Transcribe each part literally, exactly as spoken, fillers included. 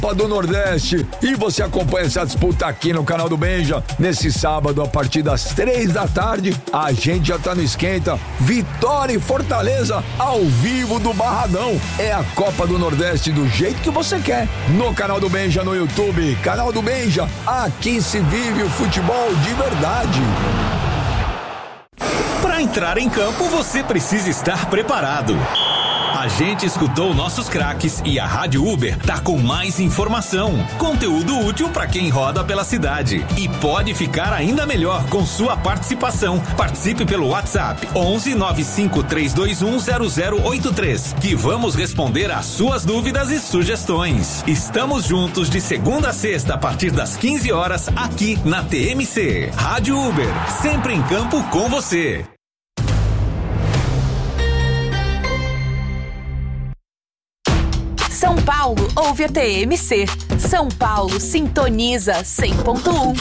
Copa do Nordeste. E você acompanha essa disputa aqui no canal do Benja. Nesse sábado, a partir das três da tarde, a gente já tá no esquenta. Vitória e Fortaleza ao vivo do Barradão. É a Copa do Nordeste do jeito que você quer. No canal do Benja no YouTube. Canal do Benja, aqui se vive o futebol de verdade. Para entrar em campo, você precisa estar preparado. A gente escutou nossos craques e a Rádio Uber tá com mais informação, conteúdo útil para quem roda pela cidade. E pode ficar ainda melhor com sua participação. Participe pelo WhatsApp onze nove cinco três dois um zero zero oito três, que vamos responder às suas dúvidas e sugestões. Estamos juntos de segunda a sexta a partir das quinze horas aqui na T M C. Rádio Uber, sempre em campo com você. São Paulo ouve a T M C. São Paulo sintoniza cem ponto um.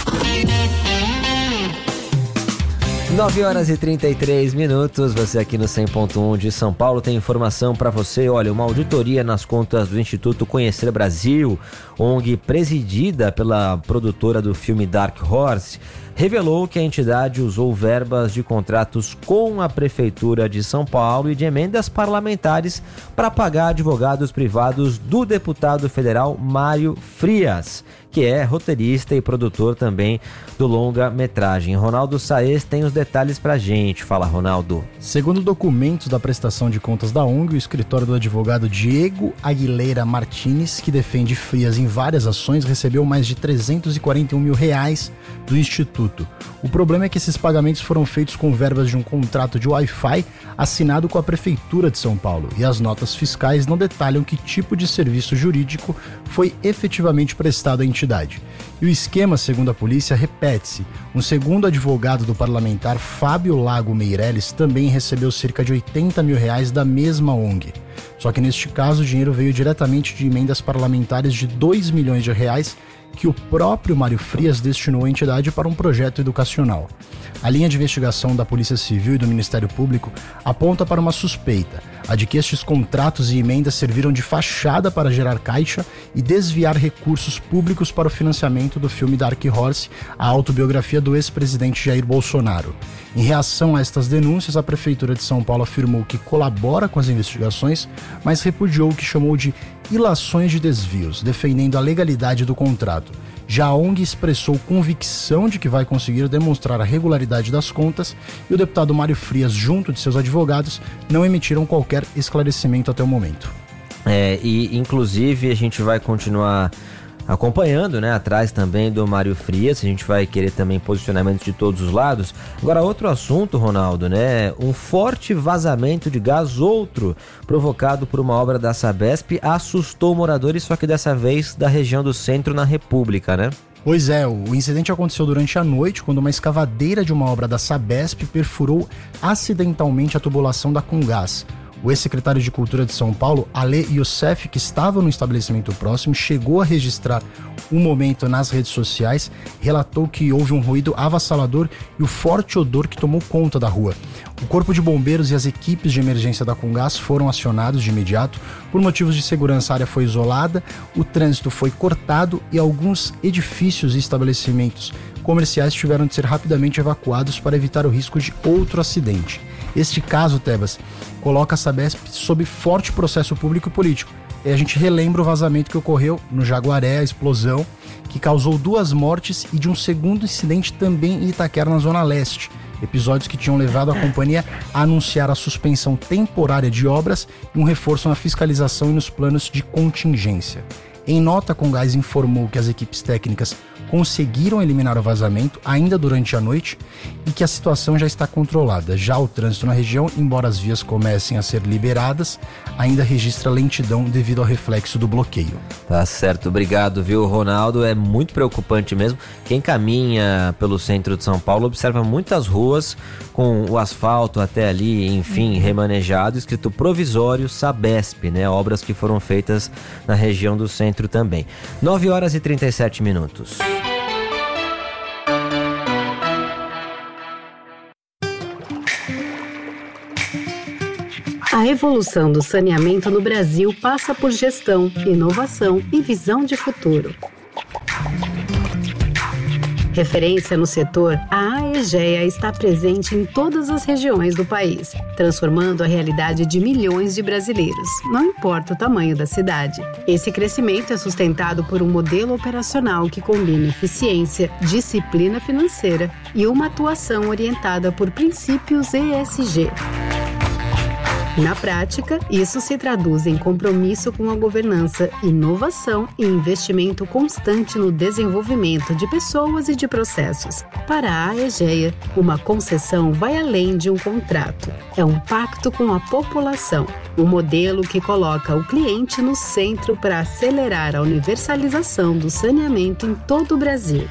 nove horas e trinta e três minutos, você aqui no cem ponto um de São Paulo tem informação para você. Olha, uma auditoria nas contas do Instituto Conhecer Brasil, O N G presidida pela produtora do filme Dark Horse, revelou que a entidade usou verbas de contratos com a Prefeitura de São Paulo e de emendas parlamentares para pagar advogados privados do deputado federal Mário Frias, que é roteirista e produtor também do longa-metragem. Ronaldo Saez tem os detalhes pra gente. Fala, Ronaldo. Segundo documentos da prestação de contas da O N G, o escritório do advogado Diego Aguilera Martins, que defende Frias em várias ações, recebeu mais de trezentos e quarenta e um mil reais do Instituto. O problema é que esses pagamentos foram feitos com verbas de um contrato de Wi-Fi assinado com a Prefeitura de São Paulo, e as notas fiscais não detalham que tipo de serviço jurídico foi efetivamente prestado à entidade. E o esquema, segundo a polícia, repete-se. Um segundo advogado do parlamentar, Fábio Lago Meirelles, também recebeu cerca de oitenta mil reais da mesma O N G. Só que neste caso o dinheiro veio diretamente de emendas parlamentares de dois milhões de reais que o próprio Mário Frias destinou à entidade para um projeto educacional. A linha de investigação da Polícia Civil e do Ministério Público aponta para uma suspeita, a de que estes contratos e emendas serviram de fachada para gerar caixa e desviar recursos públicos para o financiamento do filme Dark Horse, a autobiografia do ex-presidente Jair Bolsonaro. Em reação a estas denúncias, a Prefeitura de São Paulo afirmou que colabora com as investigações, mas repudiou o que chamou de ilações de desvios, defendendo a legalidade do contrato. Já a O N G expressou convicção de que vai conseguir demonstrar a regularidade das contas, e o deputado Mário Frias, junto de seus advogados, não emitiram qualquer esclarecimento até o momento. É, e inclusive a gente vai continuar acompanhando, né, atrás também do Mário Frias. A gente vai querer também posicionamento de todos os lados. Agora, outro assunto, Ronaldo, né, um forte vazamento de gás, outro provocado por uma obra da Sabesp, assustou moradores, só que dessa vez da região do centro, na República, né? Pois é, o incidente aconteceu durante a noite, quando uma escavadeira de uma obra da Sabesp perfurou acidentalmente a tubulação da Comgás. O ex-secretário de Cultura de São Paulo, Ale Youssef, que estava no estabelecimento próximo, chegou a registrar o momento nas redes sociais, relatou que houve um ruído avassalador e o forte odor que tomou conta da rua. O corpo de bombeiros e as equipes de emergência da Comgás foram acionados de imediato. Por motivos de segurança, a área foi isolada, o trânsito foi cortado e alguns edifícios e estabelecimentos comerciais tiveram de ser rapidamente evacuados para evitar o risco de outro acidente. Este caso, Tebas, coloca a Sabesp sob forte processo público e político. E a gente relembra o vazamento que ocorreu no Jaguaré, a explosão, que causou duas mortes, e de um segundo incidente também em Itaquera, na Zona Leste. Episódios que tinham levado a companhia a anunciar a suspensão temporária de obras e um reforço na fiscalização e nos planos de contingência. Em nota, a Comgás informou que as equipes técnicas conseguiram eliminar o vazamento ainda durante a noite e que a situação já está controlada. Já o trânsito na região, embora as vias comecem a ser liberadas, ainda registra lentidão devido ao reflexo do bloqueio. Tá certo, obrigado, viu, Ronaldo? É muito preocupante mesmo. Quem caminha pelo centro de São Paulo observa muitas ruas com o asfalto até ali, enfim, uhum. remanejado, escrito provisório Sabesp, né? Obras que foram feitas na região do centro também. nove horas e trinta e sete minutos. A revolução do saneamento no Brasil passa por gestão, inovação e visão de futuro. Referência no setor, a Aegea está presente em todas as regiões do país, transformando a realidade de milhões de brasileiros, não importa o tamanho da cidade. Esse crescimento é sustentado por um modelo operacional que combina eficiência, disciplina financeira e uma atuação orientada por princípios E S G. Na prática, isso se traduz em compromisso com a governança, inovação e investimento constante no desenvolvimento de pessoas e de processos. Para a Aegea, uma concessão vai além de um contrato. É um pacto com a população, um modelo que coloca o cliente no centro para acelerar a universalização do saneamento em todo o Brasil.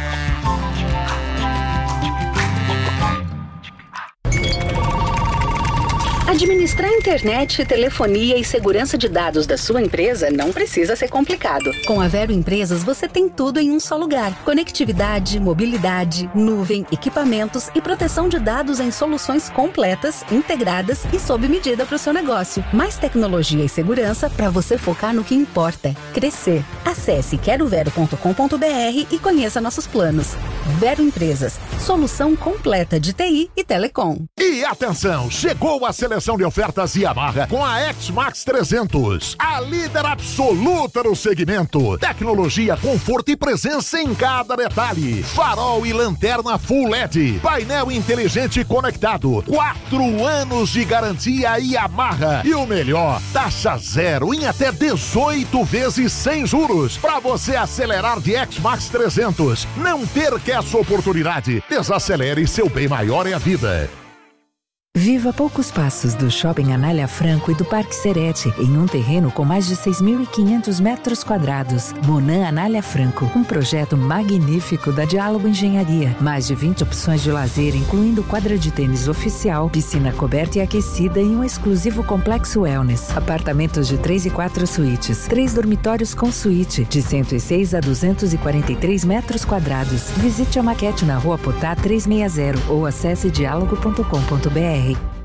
Administrar internet, telefonia e segurança de dados da sua empresa não precisa ser complicado. Com a Vero Empresas, você tem tudo em um só lugar. Conectividade, mobilidade, nuvem, equipamentos e proteção de dados em soluções completas, integradas e sob medida para o seu negócio. Mais tecnologia e segurança para você focar no que importa: crescer. Acesse quero vero ponto com ponto b r e conheça nossos planos. Vero Empresas, solução completa de T I e telecom. E atenção, chegou a seleção de ofertas Yamaha com a X-Max trezentos, a líder absoluta no segmento. Tecnologia, conforto e presença em cada detalhe. Farol e lanterna Full L E D, painel inteligente conectado, quatro anos de garantia Yamaha. E o melhor, taxa zero em até dezoito vezes sem juros, para você acelerar de X-Max trezentos. Não perca essa oportunidade. Desacelere, seu bem maior é a vida. Viva a poucos passos do Shopping Anália Franco e do Parque Serete, em um terreno com mais de seis mil e quinhentos metros quadrados. Monan Anália Franco, um projeto magnífico da Diálogo Engenharia. Mais de vinte opções de lazer, incluindo quadra de tênis oficial, piscina coberta e aquecida e um exclusivo complexo wellness. Apartamentos de três e quatro suítes, três dormitórios com suíte, de cento e seis a duzentos e quarenta e três metros quadrados. Visite a maquete na Rua Potá trezentos e sessenta ou acesse diálogo ponto com ponto b r.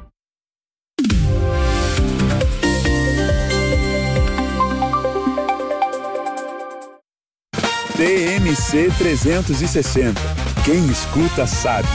T M C trezentos e sessenta. Quem escuta sabe.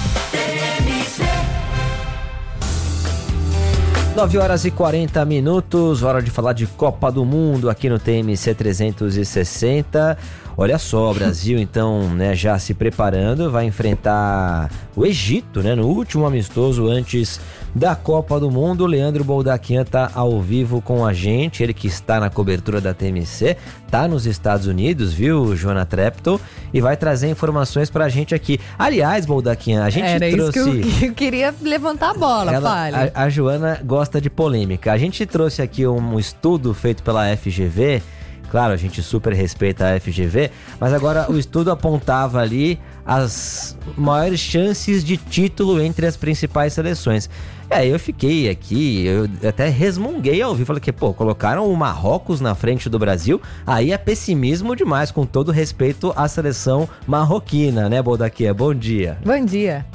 nove horas e quarenta minutos, hora de falar de Copa do Mundo aqui no T M C trezentos e sessenta. Olha só, o Brasil então, né, já se preparando, vai enfrentar o Egito, né, no último amistoso antes da Copa do Mundo. Leandro Boldaquian tá ao vivo com a gente, ele que está na cobertura da T M C, tá nos Estados Unidos, viu, Joana Treptow, e vai trazer informações pra gente aqui. Aliás, Boldaquian, a gente Era trouxe... isso que eu, eu queria levantar a bola, Ela, fale. A, a Joana gosta de polêmica. A gente trouxe aqui um estudo feito pela F G V. Claro, a gente super respeita a F G V, mas agora o estudo apontava ali as maiores chances de título entre as principais seleções. E aí eu fiquei aqui, eu até resmunguei ao vivo, falei que, pô, colocaram o Marrocos na frente do Brasil, aí é pessimismo demais, com todo respeito à seleção marroquina, né, Boldaquian? Bom dia. Bom dia.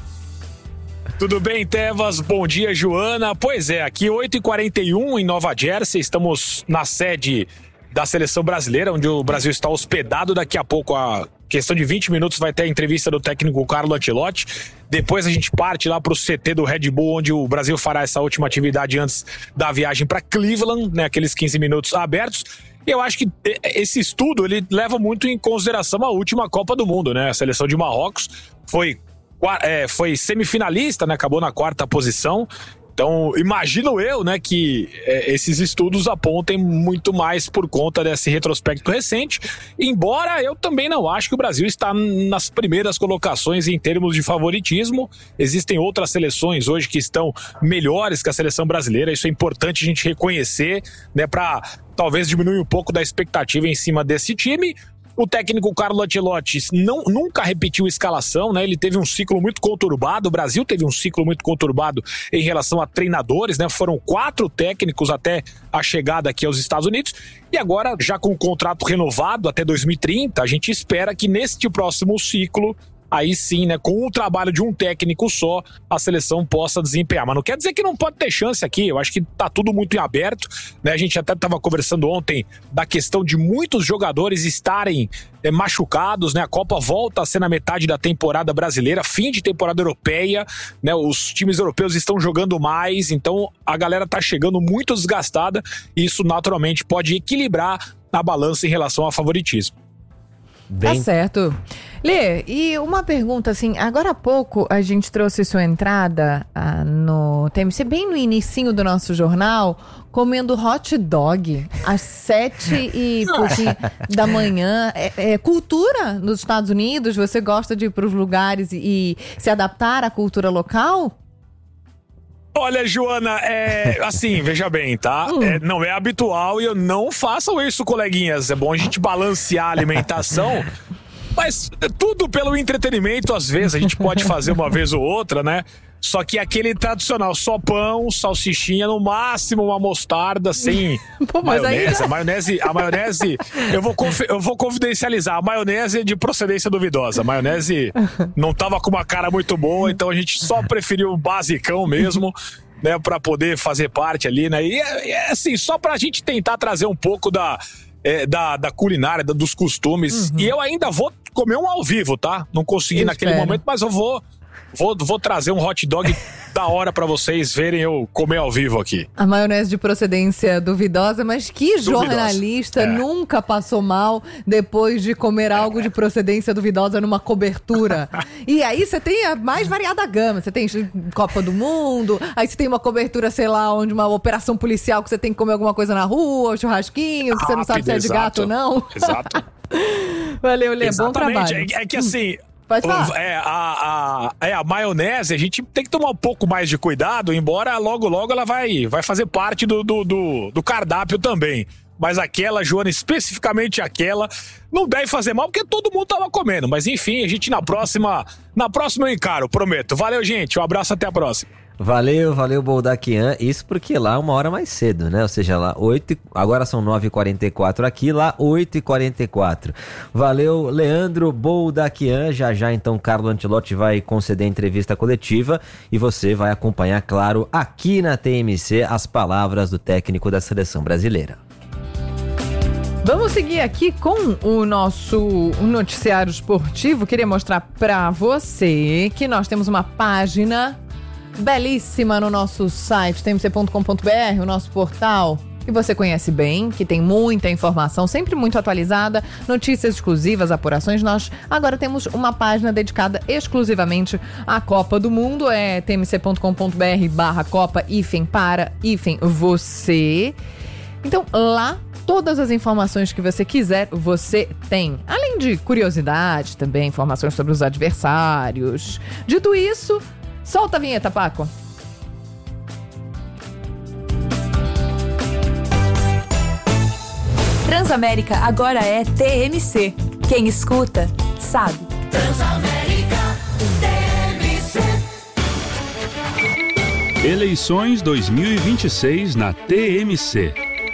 Tudo bem, Tevas? Bom dia, Joana. Pois é, aqui oito e quarenta e um em Nova Jersey, estamos na sede da seleção brasileira, onde o Brasil está hospedado. Daqui a pouco, a questão de vinte minutos, vai ter a entrevista do técnico Carlo Ancelotti. Depois a gente parte lá para o C T do Red Bull, onde o Brasil fará essa última atividade antes da viagem para Cleveland, né, aqueles quinze minutos abertos. E eu acho que esse estudo ele leva muito em consideração a última Copa do Mundo, né? A seleção de Marrocos foi, é, foi semifinalista, né? Acabou na quarta posição. Então, imagino eu, né, que é, esses estudos apontem muito mais por conta desse retrospecto recente, embora eu também não acho que o Brasil está nas primeiras colocações em termos de favoritismo. Existem outras seleções hoje que estão melhores que a seleção brasileira, isso é importante a gente reconhecer, né, para talvez diminuir um pouco da expectativa em cima desse time. O técnico Carlo Ancelotti não, nunca repetiu escalação, né? Ele teve um ciclo muito conturbado, o Brasil teve um ciclo muito conturbado em relação a treinadores, né? Foram quatro técnicos até a chegada aqui aos Estados Unidos, e agora, já com o contrato renovado até dois mil e trinta, a gente espera que neste próximo ciclo aí sim, né, com o trabalho de um técnico só, a seleção possa desempenhar. Mas não quer dizer que não pode ter chance aqui, eu acho que tá tudo muito em aberto, né? A gente até estava conversando ontem da questão de muitos jogadores estarem é, machucados, né? A Copa volta a ser na metade da temporada brasileira, fim de temporada europeia, né? Os times europeus estão jogando mais, então a galera tá chegando muito desgastada e isso naturalmente pode equilibrar a balança em relação ao favoritismo. Bem... Tá certo. Lê, e uma pergunta assim, agora há pouco a gente trouxe sua entrada ah, no T M C, bem no inicinho do nosso jornal, comendo hot dog às sete e pouquinho da manhã. É, é cultura nos Estados Unidos? Você gosta de ir para os lugares e, e se adaptar à cultura local? Olha, Joana, é assim, veja bem, tá? Hum. É, não é habitual e eu não façam isso, coleguinhas. É bom a gente balancear a alimentação, mas tudo pelo entretenimento, às vezes, a gente pode fazer uma vez ou outra, né? Só que aquele tradicional, só pão, salsichinha, no máximo uma mostarda, sem Pô, maionese. Já... A maionese, a maionese eu, vou conf... eu vou confidencializar, a maionese é de procedência duvidosa. A maionese não tava com uma cara muito boa, então a gente só preferiu o basicão mesmo, né, pra poder fazer parte ali, né? E é, é assim, só pra gente tentar trazer um pouco da... É, da, da culinária, da, dos costumes. Uhum. E eu ainda vou comer um ao vivo, tá? Não consegui eu naquele espero. momento, mas eu vou, vou, vou trazer um hot dog da hora pra vocês verem eu comer ao vivo aqui. A maionese de procedência duvidosa, mas que duvidosa. Jornalista é. nunca passou mal depois de comer algo de procedência duvidosa numa cobertura. E aí você tem a mais variada gama. Você tem Copa do Mundo, aí você tem uma cobertura, sei lá, onde uma operação policial que você tem que comer alguma coisa na rua, churrasquinho, que você não sabe se é de exato. gato ou não. Exato. Valeu, Lê, bom trabalho. É, é que assim... É a, a, é, a maionese, a gente tem que tomar um pouco mais de cuidado, embora logo, logo ela vai, vai fazer parte do, do, do, do cardápio também. Mas aquela, Joana, especificamente aquela, não deve fazer mal, porque todo mundo tava comendo. Mas enfim, a gente na próxima, na próxima eu encaro, prometo. Valeu, gente, um abraço, até a próxima. Valeu, valeu, Boldaquian. Isso porque lá é uma hora mais cedo, né? Ou seja, lá oito, agora são nove e quarenta e quatro aqui, lá oito e quarenta e quatro. Valeu, Leandro Boldaquian. Já já, então, Carlo Ancelotti vai conceder entrevista coletiva e você vai acompanhar, claro, aqui na T M C, as palavras do técnico da seleção brasileira. Vamos seguir aqui com o nosso noticiário esportivo. Queria mostrar para você que nós temos uma página belíssima no nosso site, t m c ponto com ponto b r, o nosso portal, que você conhece bem, que tem muita informação, sempre muito atualizada, notícias exclusivas, apurações. Nós agora temos uma página dedicada exclusivamente à Copa do Mundo, é t m c ponto com ponto b r barra Copa, hífen para, hífen você. Então, lá, todas as informações que você quiser, você tem. Além de curiosidade também, informações sobre os adversários. Dito isso, solta a vinheta, Paco. Transamérica agora é T M C. Quem escuta, sabe. Transamérica T M C. Eleições dois mil e vinte e seis na T M C.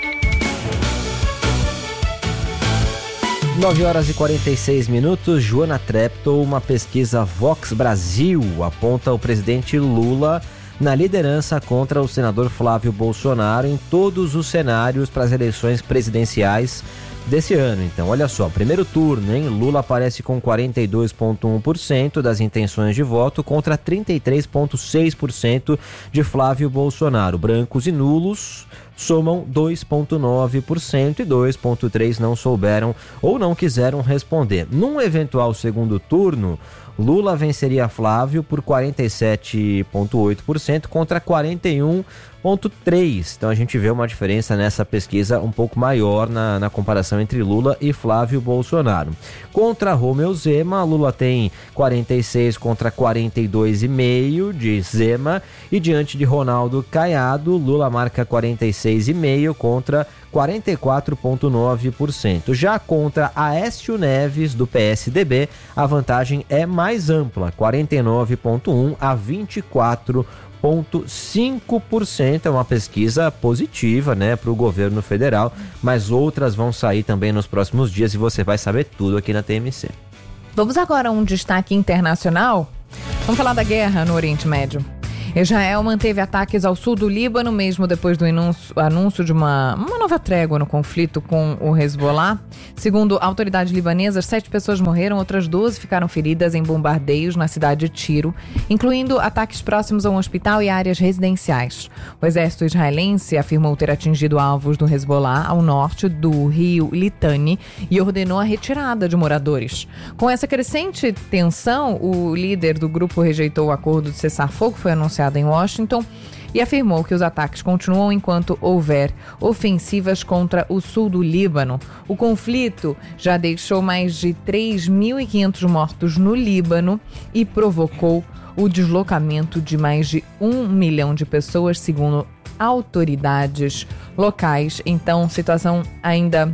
nove horas e quarenta e seis minutos, Joana Treptow, uma pesquisa Vox Brasil aponta o presidente Lula na liderança contra o senador Flávio Bolsonaro em todos os cenários para as eleições presidenciais desse ano. Então, olha só, primeiro turno, hein? Lula aparece com quarenta e dois vírgula um por cento das intenções de voto contra trinta e três vírgula seis por cento de Flávio Bolsonaro. Brancos e nulos somam dois vírgula nove por cento e dois vírgula três por cento não souberam ou não quiseram responder. Num eventual segundo turno, Lula venceria Flávio por quarenta e sete vírgula oito por cento contra quarenta e um vírgula três por cento. Então a gente vê uma diferença nessa pesquisa um pouco maior na, na comparação entre Lula e Flávio Bolsonaro. Contra Romeu Zema, Lula tem quarenta e seis contra quarenta e dois vírgula cinco de Zema, e diante de Ronaldo Caiado, Lula marca quarenta e seis vírgula cinco contra quarenta e quatro vírgula nove por cento. Já contra Aécio Neves, do P S D B, a vantagem é mais ampla, quarenta e nove vírgula um a vinte e quatro vírgula cinco por cento. É uma pesquisa positiva, né, para o governo federal, mas outras vão sair também nos próximos dias e você vai saber tudo aqui na T M C. Vamos agora a um destaque internacional. Vamos falar da guerra no Oriente Médio. Israel manteve ataques ao sul do Líbano, mesmo depois do anúncio de uma, uma nova trégua no conflito com o Hezbollah. Segundo autoridades libanesas, sete pessoas morreram, outras doze ficaram feridas em bombardeios na cidade de Tiro, incluindo ataques próximos a um hospital e áreas residenciais. O exército israelense afirmou ter atingido alvos do Hezbollah ao norte do rio Litani e ordenou a retirada de moradores. Com essa crescente tensão, o líder do grupo rejeitou o acordo de cessar-fogo, foi anunciado em Washington, e afirmou que os ataques continuam enquanto houver ofensivas contra o sul do Líbano. O conflito já deixou mais de três mil e quinhentos mortos no Líbano e provocou o deslocamento de mais de um milhão de pessoas, segundo autoridades locais. Então, situação ainda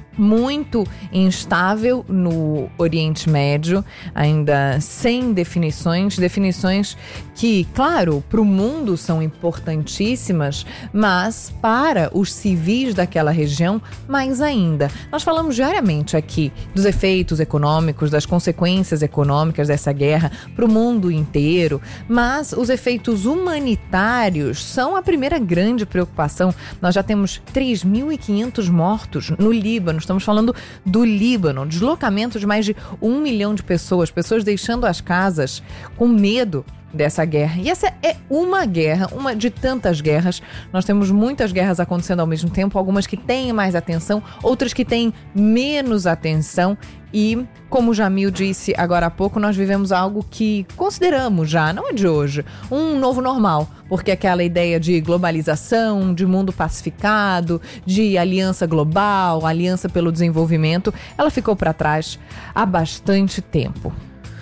muito instável no Oriente Médio, ainda sem definições, definições que, claro, para o mundo são importantíssimas, mas para os civis daquela região, mais ainda. Nós falamos diariamente aqui dos efeitos econômicos, das consequências econômicas dessa guerra para o mundo inteiro, mas os efeitos humanitários são a primeira grande preocupação. Nós já temos três mil e quinhentos mortos no Líbano. Estamos falando do Líbano, deslocamento de mais de um milhão de pessoas, pessoas deixando as casas com medo dessa guerra. E essa é uma guerra, uma de tantas guerras. Nós temos muitas guerras acontecendo ao mesmo tempo, algumas que têm mais atenção, outras que têm menos atenção. E, como o Jamil disse agora há pouco, nós vivemos algo que consideramos já, não é de hoje, um novo normal. Porque aquela ideia de globalização, de mundo pacificado, de aliança global, aliança pelo desenvolvimento, ela ficou para trás há bastante tempo.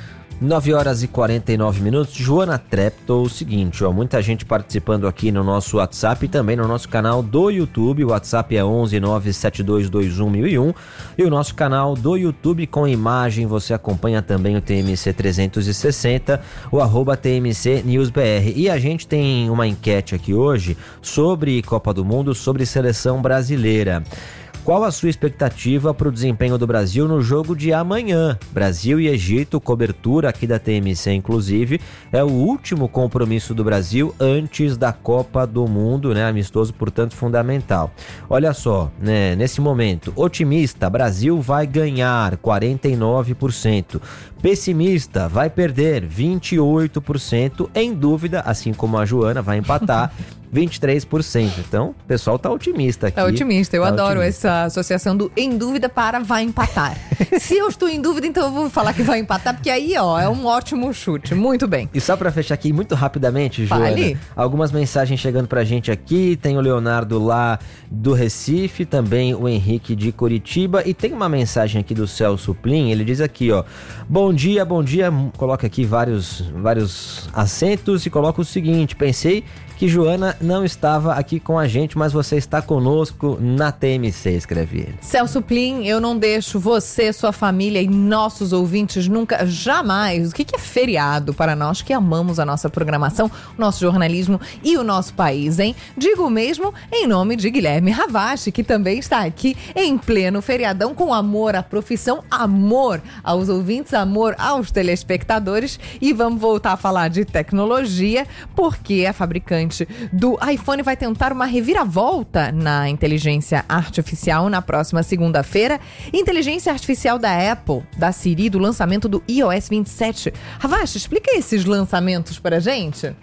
nove horas e quarenta e nove minutos. Joana Treptow, o seguinte, ó, muita gente participando aqui no nosso WhatsApp e também no nosso canal do YouTube. O WhatsApp é onze nove sete dois dois um mil e um e o nosso canal do YouTube com imagem, você acompanha também o T M C trezentos e sessenta, o arroba T M C News B R. E a gente tem uma enquete aqui hoje sobre Copa do Mundo, sobre seleção brasileira. Qual a sua expectativa para o desempenho do Brasil no jogo de amanhã? Brasil e Egito, cobertura aqui da T M C, inclusive, é o último compromisso do Brasil antes da Copa do Mundo, né? Amistoso, portanto, fundamental. Olha só, né? Nesse momento, otimista, Brasil vai ganhar, quarenta e nove por cento. Pessimista, vai perder, vinte e oito por cento. Em dúvida, assim como a Joana, vai empatar, vinte e três por cento. Então, o pessoal tá otimista aqui. Tá otimista, eu tá adoro otimista. Essa associação do em dúvida para vai empatar. Se eu estou em dúvida, então eu vou falar que vai empatar, porque aí, ó, é um ótimo chute. Muito bem. E só pra fechar aqui muito rapidamente, Joana, Fale. Algumas mensagens chegando pra gente aqui. Tem o Leonardo lá do Recife, também o Henrique de Curitiba, e tem uma mensagem aqui do Celso Plin. Ele diz aqui, ó: bom dia, bom dia, coloca aqui vários, vários acentos e coloca o seguinte: pensei que Joana não estava aqui com a gente, mas você está conosco na T M C, escreve ele. Celso Plin, eu não deixo você, sua família e nossos ouvintes nunca, jamais. O que que é feriado para nós que amamos a nossa programação, o nosso jornalismo e o nosso país, hein? Digo mesmo em nome de Guilherme Ravache, que também está aqui em pleno feriadão com amor à profissão, amor aos ouvintes, amor aos telespectadores. E vamos voltar a falar de tecnologia, porque a fabricante do iPhone vai tentar uma reviravolta na inteligência artificial na próxima segunda-feira. Inteligência artificial da Apple, da Siri, do lançamento do i O S vinte e sete. Ravache, explica esses lançamentos pra gente.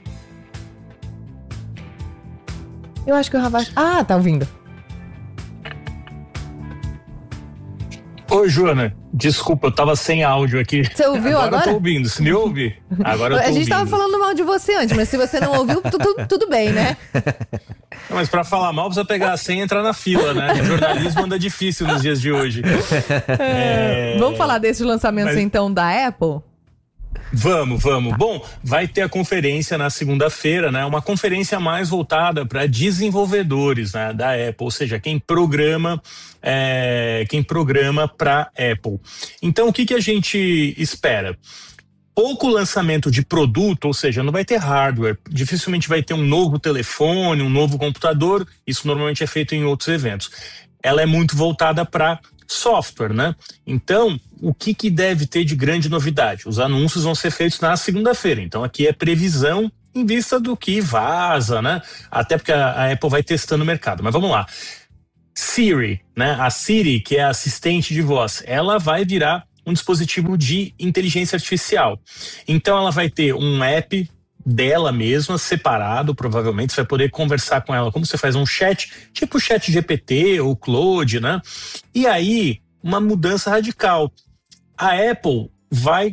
Eu acho que o Ravache... Ah, tá ouvindo. Oi, Joana. Desculpa, eu tava sem áudio aqui. Você ouviu agora? Agora eu tô ouvindo. Se me ouve? Agora eu tô A gente ouvindo. tava falando mal de você antes, mas se você não ouviu, tudo, tudo bem, né? Não, mas pra falar mal, precisa pegar a senha e entrar na fila, né? O jornalismo anda difícil nos dias de hoje. É... Vamos falar desses lançamentos, mas... então, da Apple? Vamos, vamos. Bom, vai ter a conferência na segunda-feira, né? Uma conferência mais voltada para desenvolvedores, né, da Apple, ou seja, quem programa, é, quem programa para Apple. Então, o que que a gente espera? Pouco lançamento de produto, ou seja, não vai ter hardware, dificilmente vai ter um novo telefone, um novo computador, isso normalmente é feito em outros eventos. Ela é muito voltada para software, né? Então, o que, que deve ter de grande novidade? Os anúncios vão ser feitos na segunda-feira, então aqui é previsão em vista do que vaza, né? Até porque a, a Apple vai testando o mercado, mas vamos lá. Siri, né? A Siri, que é a assistente de voz, ela vai virar um dispositivo de inteligência artificial. Então ela vai ter um app dela mesma, separado, provavelmente, você vai poder conversar com ela como você faz um chat, tipo o chat G P T ou Claude, né? E aí, uma mudança radical. A Apple vai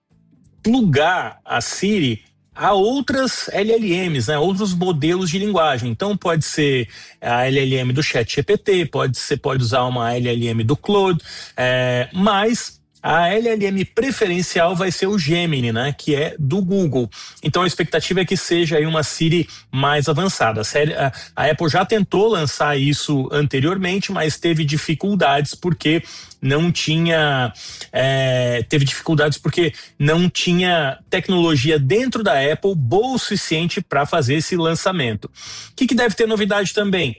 plugar a Siri a outras L L Ms, né? Outros modelos de linguagem. Então pode ser a L L M do chat G P T, pode ser, pode usar uma L L M do Claude, é, mas a L L M preferencial vai ser o Gemini, né, que é do Google. Então a expectativa é que seja aí uma Siri mais avançada. A, a Apple já tentou lançar isso anteriormente, mas teve dificuldades porque não tinha é, teve dificuldades porque não tinha tecnologia dentro da Apple boa o suficiente para fazer esse lançamento. O que, que deve ter novidade também?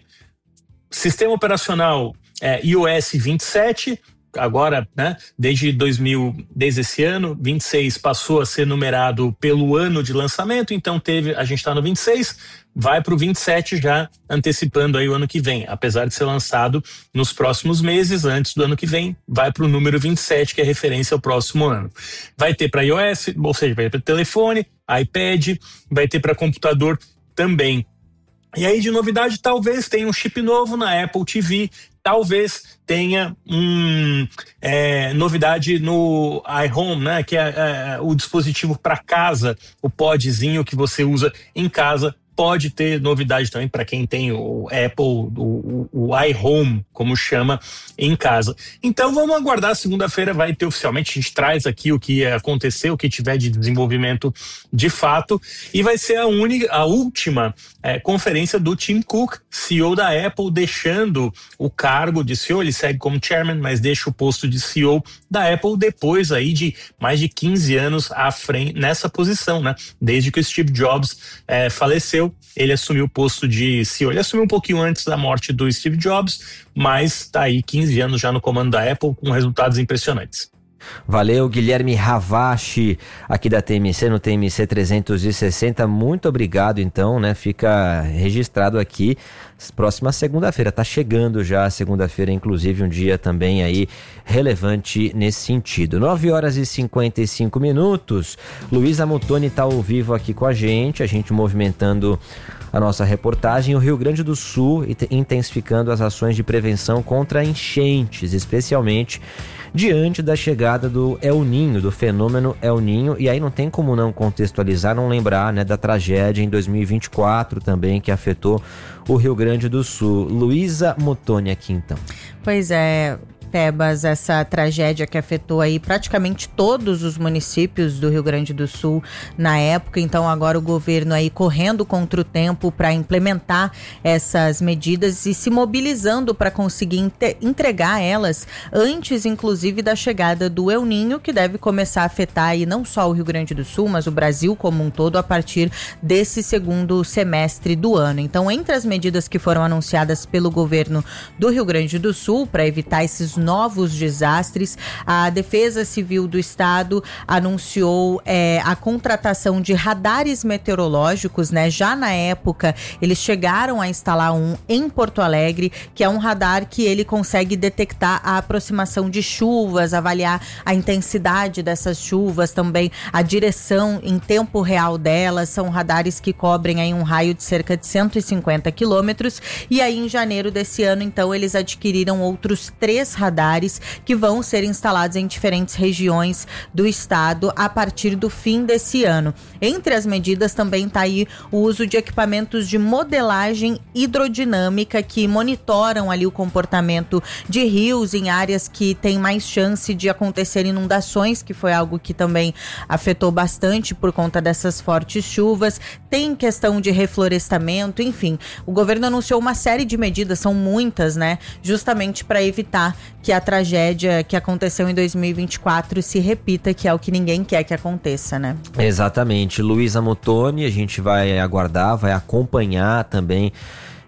Sistema operacional é, iOS vinte e sete. Agora, né, desde dois mil, desde esse ano, vinte e seis passou a ser numerado pelo ano de lançamento, então teve, a gente está no vinte e seis, vai para o vinte e sete já antecipando aí o ano que vem, apesar de ser lançado nos próximos meses, antes do ano que vem, vai para o número vinte e sete, que é referência ao próximo ano. Vai ter para iOS, ou seja, vai ter para telefone, iPad, vai ter para computador também. E aí de novidade, talvez tenha um chip novo na Apple T V, talvez tenha um, é, novidade no iHome, né, que é, é o dispositivo para casa, o podzinho que você usa em casa. Pode ter novidade também para quem tem o Apple, o, o, o iHome, como chama, em casa. Então vamos aguardar, segunda-feira vai ter oficialmente, a gente traz aqui o que aconteceu, o que tiver de desenvolvimento de fato, e vai ser a, única, a última é, conferência do Tim Cook, C E O da Apple, deixando o cargo de C E O, ele segue como chairman, mas deixa o posto de C E O da Apple depois aí de mais de quinze anos à frente, nessa posição, né? Desde que o Steve Jobs é, faleceu, ele assumiu o posto de C E O. Ele assumiu um pouquinho antes da morte do Steve Jobs, mas está aí quinze anos já no comando da Apple com resultados impressionantes. Valeu, Guilherme Ravache, aqui da T M C, no T M C trezentos e sessenta. Muito obrigado, então, né? Fica registrado aqui. Próxima segunda-feira, tá chegando já a segunda-feira, inclusive um dia também aí relevante nesse sentido. nove horas e cinquenta e cinco minutos. Luísa Mutoni tá ao vivo aqui com a gente, a gente movimentando a nossa reportagem. O Rio Grande do Sul intensificando as ações de prevenção contra enchentes, especialmente diante da chegada do El Ninho, do fenômeno El Ninho, e aí não tem como não contextualizar, não lembrar, né, da tragédia em dois mil e vinte e quatro também, que afetou o Rio Grande do Sul. Luísa Mutoni aqui então. Pois é, Tebas, essa tragédia que afetou aí praticamente todos os municípios do Rio Grande do Sul na época, então agora o governo aí correndo contra o tempo para implementar essas medidas e se mobilizando para conseguir inte- entregar elas antes, inclusive, da chegada do El Ninho, que deve começar a afetar aí não só o Rio Grande do Sul, mas o Brasil como um todo a partir desse segundo semestre do ano. Então, entre as medidas que foram anunciadas pelo governo do Rio Grande do Sul para evitar esses novos desastres, a Defesa Civil do Estado anunciou é, a contratação de radares meteorológicos, né? Já na época, eles chegaram a instalar um em Porto Alegre, que é um radar que ele consegue detectar a aproximação de chuvas, avaliar a intensidade dessas chuvas, também a direção em tempo real delas. São radares que cobrem aí um raio de cerca de cento e cinquenta quilômetros, e aí em janeiro desse ano, então, eles adquiriram outros três radares que vão ser instalados em diferentes regiões do estado a partir do fim desse ano. Entre as medidas também está aí o uso de equipamentos de modelagem hidrodinâmica que monitoram ali o comportamento de rios em áreas que têm mais chance de acontecer inundações, que foi algo que também afetou bastante por conta dessas fortes chuvas. Tem questão de reflorestamento, enfim. O governo anunciou uma série de medidas, são muitas, né? Justamente para evitar que a tragédia que aconteceu em dois mil e vinte e quatro se repita, que é o que ninguém quer que aconteça, né? Exatamente. Luísa Mutoni, a gente vai aguardar, vai acompanhar também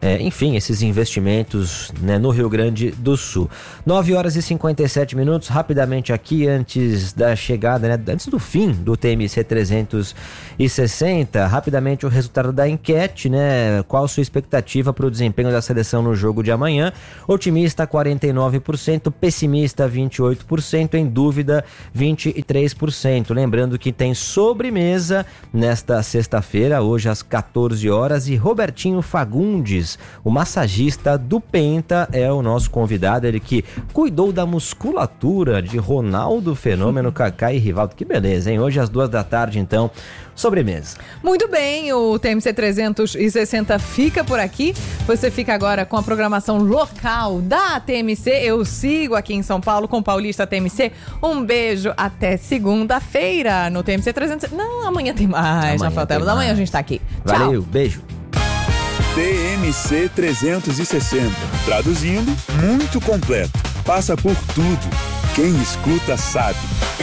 é, enfim, esses investimentos, né, no Rio Grande do Sul. nove horas e cinquenta e sete minutos, rapidamente aqui, antes da chegada, né, antes do fim do T M C trezentos e sessenta, rapidamente o resultado da enquete, né, qual a sua expectativa para o desempenho da seleção no jogo de amanhã? Otimista quarenta e nove por cento, pessimista vinte e oito por cento, em dúvida vinte e três por cento. Lembrando que tem sobremesa nesta sexta-feira, hoje às quatorze horas, e Robertinho Fagundes, o massagista do Penta, é o nosso convidado, ele que cuidou da musculatura de Ronaldo Fenômeno, Kaká e Rivaldo. Que beleza, hein? Hoje às duas da tarde, então, sobremesa. Muito bem, o T M C trezentos e sessenta fica por aqui. Você fica agora com a programação local da T M C. Eu sigo aqui em São Paulo com Paulista T M C. Um beijo, até segunda-feira no T M C trezentos. Não, amanhã tem mais, Rafael Teles. Amanhã a gente tá aqui. Tchau. Valeu, beijo. T M C trezentos e sessenta. Traduzindo, muito completo. Passa por tudo. Quem escuta sabe.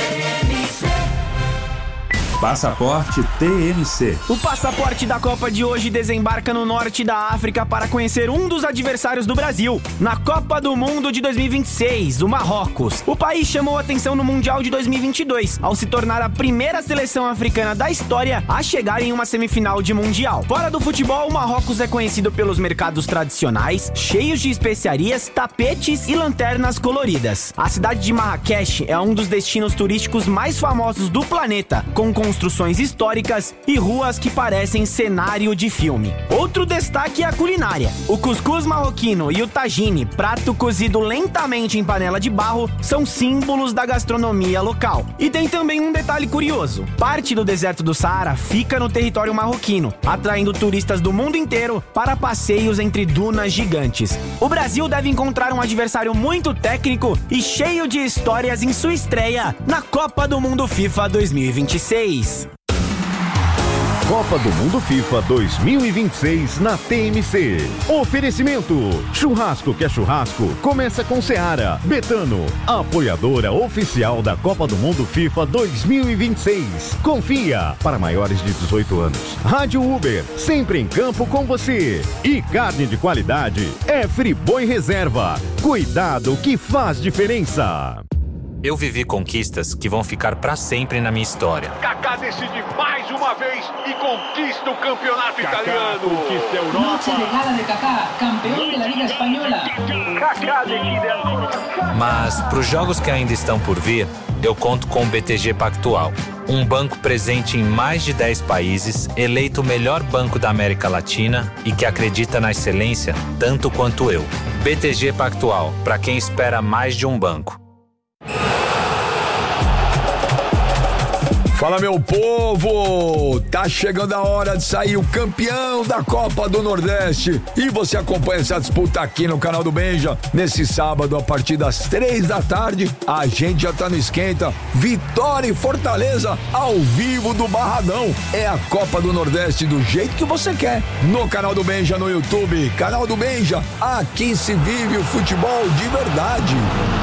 Passaporte T M C. O passaporte da Copa de hoje desembarca no norte da África para conhecer um dos adversários do Brasil na Copa do Mundo de dois mil e vinte e seis, o Marrocos. O país chamou atenção no Mundial de dois mil e vinte e dois, ao se tornar a primeira seleção africana da história a chegar em uma semifinal de Mundial. Fora do futebol, o Marrocos é conhecido pelos mercados tradicionais, cheios de especiarias, tapetes e lanternas coloridas. A cidade de Marrakech é um dos destinos turísticos mais famosos do planeta, com construções históricas e ruas que parecem cenário de filme. Outro destaque é a culinária. O cuscuz marroquino e o tagine, prato cozido lentamente em panela de barro, são símbolos da gastronomia local. E tem também um detalhe curioso. Parte do deserto do Saara fica no território marroquino, atraindo turistas do mundo inteiro para passeios entre dunas gigantes. O Brasil deve encontrar um adversário muito técnico e cheio de histórias em sua estreia na Copa do Mundo FIFA dois mil e vinte e seis. Copa do Mundo FIFA dois mil e vinte e seis na T M C. Oferecimento: churrasco que é churrasco, começa com Seara. Betano, apoiadora oficial da Copa do Mundo FIFA dois mil e vinte e seis. Confia, para maiores de dezoito anos. Rádio Uber, sempre em campo com você. E carne de qualidade é Friboi Reserva. Cuidado que faz diferença. Eu vivi conquistas que vão ficar pra sempre na minha história. Kaká decide mais uma vez e conquista o campeonato Kaká italiano. Conquista a Europa. Noche de gala de Kaká, campeão da Liga Espanhola. Kaká decide a... Mas pros jogos que ainda estão por vir, eu conto com o B T G Pactual. Um banco presente em mais de dez países, eleito o melhor banco da América Latina e que acredita na excelência tanto quanto eu. B T G Pactual, pra quem espera mais de um banco. Fala, meu povo! Tá chegando a hora de sair o campeão da Copa do Nordeste. E você acompanha essa disputa aqui no canal do Benja. Nesse sábado, a partir das três da tarde, a gente já tá no esquenta. Vitória e Fortaleza ao vivo do Barradão. É a Copa do Nordeste do jeito que você quer. No canal do Benja no YouTube. Canal do Benja. Aqui se vive o futebol de verdade.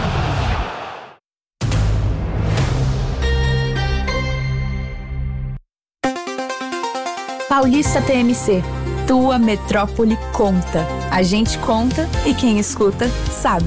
Paulista T M C, tua metrópole conta. A gente conta e quem escuta sabe.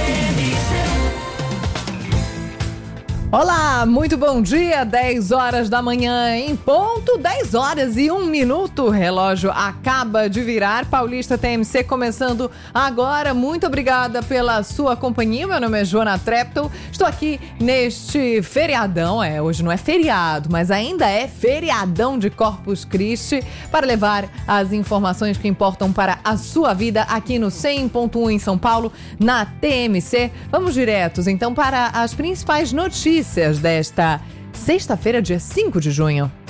Olá, muito bom dia, dez horas da manhã em ponto, dez horas e um minuto, o relógio acaba de virar, Paulista T M C começando agora, muito obrigada pela sua companhia, meu nome é Joana Treptow, estou aqui neste feriadão, é, hoje não é feriado, mas ainda é feriadão de Corpus Christi, para levar as informações que importam para a sua vida aqui no cem ponto um em São Paulo, na T M C. Vamos diretos então para as principais notícias desta sexta-feira, dia cinco de junho.